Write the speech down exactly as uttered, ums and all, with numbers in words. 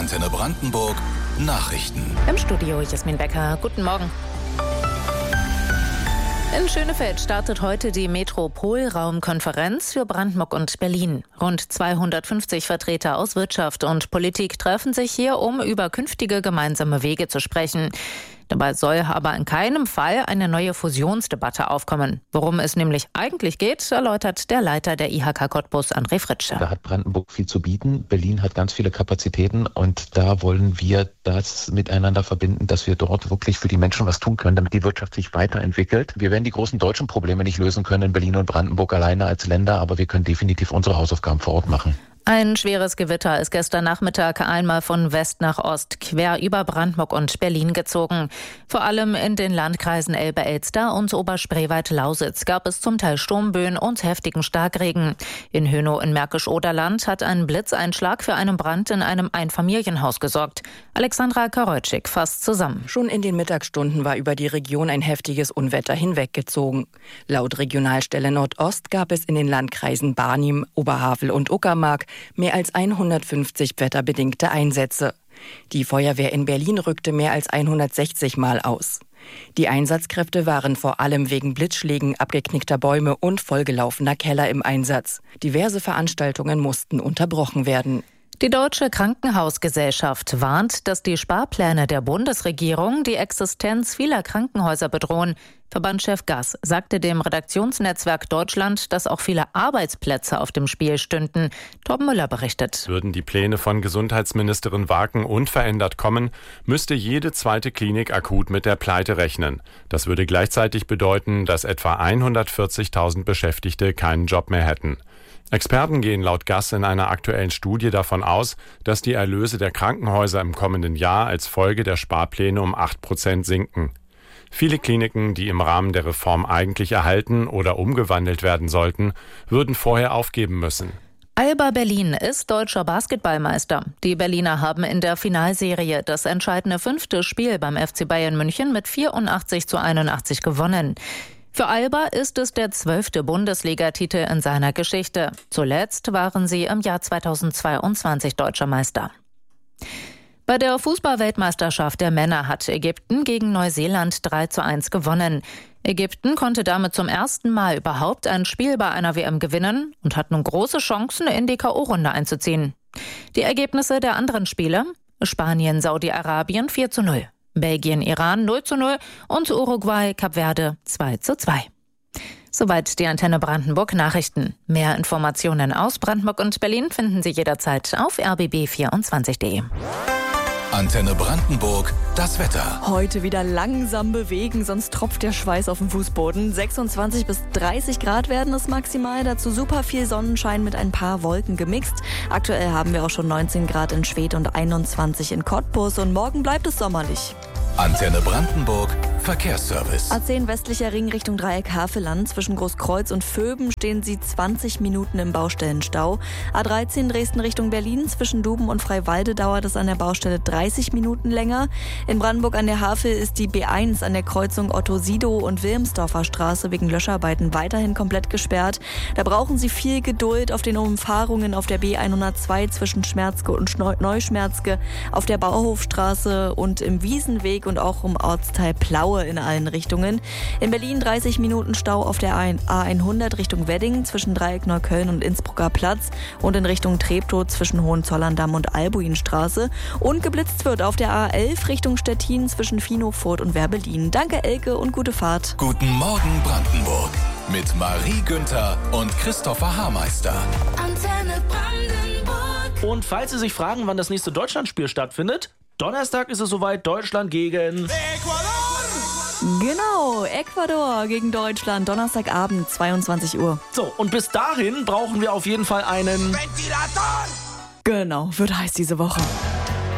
Antenne Brandenburg Nachrichten. Im Studio Jasmin Becker. Guten Morgen. In Schönefeld startet heute die Metropolraumkonferenz für Brandenburg und Berlin. Rund zweihundertfünfzig Vertreter aus Wirtschaft und Politik treffen sich hier, um über künftige gemeinsame Wege zu sprechen. Dabei soll aber in keinem Fall eine neue Fusionsdebatte aufkommen. Worum es nämlich eigentlich geht, erläutert der Leiter der I H K Cottbus, André Fritsche. Da hat Brandenburg viel zu bieten. Berlin hat ganz viele Kapazitäten und da wollen wir das miteinander verbinden, dass wir dort wirklich für die Menschen was tun können, damit die Wirtschaft sich weiterentwickelt. Wir werden die großen deutschen Probleme nicht lösen können in Berlin und Brandenburg alleine als Länder, aber wir können definitiv unsere Hausaufgaben vor Ort machen. Ein schweres Gewitter ist gestern Nachmittag einmal von West nach Ost quer über Brandenburg und Berlin gezogen. Vor allem in den Landkreisen Elbe-Elster und Oberspreewald-Lausitz gab es zum Teil Sturmböen und heftigen Starkregen. In Hönow in Märkisch-Oderland hat ein Blitzeinschlag für einen Brand in einem Einfamilienhaus gesorgt. Alexandra Karolczyk fasst zusammen. Schon in den Mittagsstunden war über die Region ein heftiges Unwetter hinweggezogen. Laut Regionalstelle Nordost gab es in den Landkreisen Barnim, Oberhavel und Uckermark mehr als hundertfünfzig wetterbedingte Einsätze. Die Feuerwehr in Berlin rückte mehr als hundertsechzig Mal aus. Die Einsatzkräfte waren vor allem wegen Blitzschlägen, abgeknickter Bäume und vollgelaufener Keller im Einsatz. Diverse Veranstaltungen mussten unterbrochen werden. Die Deutsche Krankenhausgesellschaft warnt, dass die Sparpläne der Bundesregierung die Existenz vieler Krankenhäuser bedrohen. Verbandschef Gass sagte dem Redaktionsnetzwerk Deutschland, dass auch viele Arbeitsplätze auf dem Spiel stünden. Torben Müller berichtet. Würden die Pläne von Gesundheitsministerin Waken unverändert kommen, müsste jede zweite Klinik akut mit der Pleite rechnen. Das würde gleichzeitig bedeuten, dass etwa hundertvierzigtausend Beschäftigte keinen Job mehr hätten. Experten gehen laut Gass in einer aktuellen Studie davon aus, dass die Erlöse der Krankenhäuser im kommenden Jahr als Folge der Sparpläne um acht Prozent sinken. Viele Kliniken, die im Rahmen der Reform eigentlich erhalten oder umgewandelt werden sollten, würden vorher aufgeben müssen. Alba Berlin ist deutscher Basketballmeister. Die Berliner haben in der Finalserie das entscheidende fünfte Spiel beim F C Bayern München mit vierundachtzig zu einundachtzig gewonnen. Für Alba ist es der zwölfte Bundesligatitel in seiner Geschichte. Zuletzt waren sie im Jahr zweitausendzweiundzwanzig deutscher Meister. Bei der Fußball-Weltmeisterschaft der Männer hat Ägypten gegen Neuseeland drei zu eins gewonnen. Ägypten konnte damit zum ersten Mal überhaupt ein Spiel bei einer W M gewinnen und hat nun große Chancen, in die K O-Runde einzuziehen. Die Ergebnisse der anderen Spiele: Spanien, Saudi-Arabien vier zu null, Belgien, Iran null zu null und Uruguay, Kap Verde zwei zu zwei. Soweit die Antenne Brandenburg Nachrichten. Mehr Informationen aus Brandenburg und Berlin finden Sie jederzeit auf r b b vierundzwanzig punkt de. Antenne Brandenburg, das Wetter. Heute wieder langsam bewegen, sonst tropft der Schweiß auf dem Fußboden. sechsundzwanzig bis dreißig Grad werden es maximal, dazu super viel Sonnenschein mit ein paar Wolken gemixt. Aktuell haben wir auch schon neunzehn Grad in Schwedt und einundzwanzig in Cottbus und morgen bleibt es sommerlich. Antenne Brandenburg, Verkehrsservice. A zehn westlicher Ring Richtung Dreieck Havelland. Zwischen Großkreuz und Vöben stehen Sie zwanzig Minuten im Baustellenstau. A dreizehn Dresden Richtung Berlin. Zwischen Duben und Freiwalde dauert es an der Baustelle dreißig Minuten länger. In Brandenburg an der Havel ist die B eins an der Kreuzung Otto-Sidow und Wilmsdorfer Straße wegen Löscharbeiten weiterhin komplett gesperrt. Da brauchen Sie viel Geduld auf den Umfahrungen auf der B hundertzwei zwischen Schmerzke und Neuschmerzke, auf der Bauhofstraße und im Wiesenweg und auch um Ortsteil Plaue in allen Richtungen. In Berlin dreißig Minuten Stau auf der A hundert Richtung Wedding zwischen Dreieck Neukölln und Innsbrucker Platz und in Richtung Treptow zwischen Hohenzollern-Damm und Albuinstraße. Und geblitzt wird auf der A elf Richtung Stettin zwischen Viehnow-Furt und Werbelin. Danke Elke und gute Fahrt. Guten Morgen Brandenburg mit Marie Günther und Christopher Haarmeister. Antenne Brandenburg. Und falls Sie sich fragen, wann das nächste Deutschlandspiel stattfindet, Donnerstag ist es soweit, Deutschland gegen Ecuador. Genau, Ecuador gegen Deutschland, Donnerstagabend, zweiundzwanzig Uhr. So, und bis dahin brauchen wir auf jeden Fall einen Ventilator. Genau, wird heiß diese Woche.